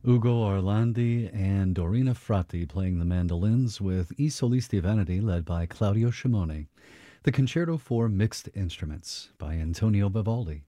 Ugo Orlandi and Dorina Fratti playing the mandolins with I Solisti Vanity led by Claudio Shimoni. The Concerto for Mixed Instruments by Antonio Vivaldi.